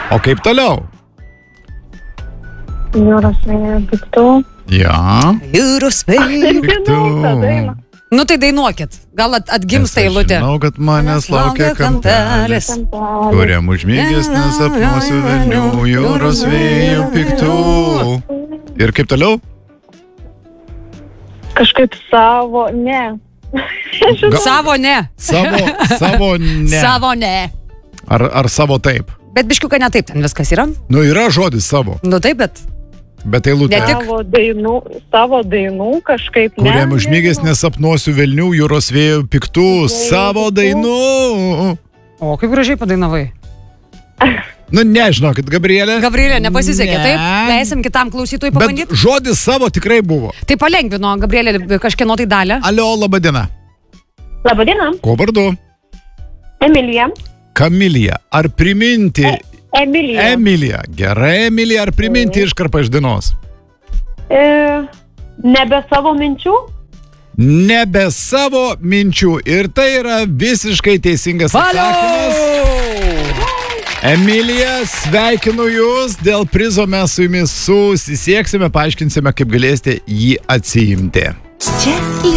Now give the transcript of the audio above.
O kaip toliau? Jūros vėjo piktų. Ja. Jūros vėjo. Nu tai dainuokit. Gal atgimsta eilutė. Žinau, kad manęs laukia kampelis, kuriam užmygęs nesapnuosiu velnių, jūros vėjų piktų. Ir kaip toliau? Kažkaip savo, ne. Savo ne. Savo ne. Savo ne. Ar savo taip? Bet biškiuką ne taip ten viskas yra. Nu, yra žodis savo. Nu taip, bet... Bet eilutė. Ne tik. Savo dainų kažkaip ne. Kuriam užmygęs nesapnuosiu velnių, jūros vėjų piktų, savo dainų. O, kaip gražiai padainavai. Nu, nežinokit, Gabrielė. Gabrielė, nepasisekė, taip? Leisim kitam klausytojui pabandyti. Bet žodis savo tikrai buvo. Tai palengvino, Gabrielė, kažkieno tai dalę. Alio, laba diena. Labą dieną. Ko vardu? Emilija. Kamilija. Ar priminti... Emilija. Emilija. Gerai, Emilija, ar priminti iškarpą iš dainos? Nebe savo minčių? Nebe savo minčių. Ir tai yra visiškai teisingas atsakymas. Emilija, sveikinu Jūs. Dėl prizo mes su Jumis susisieksime, paaiškinsime, kaip galėsite jį atsiimti. Čia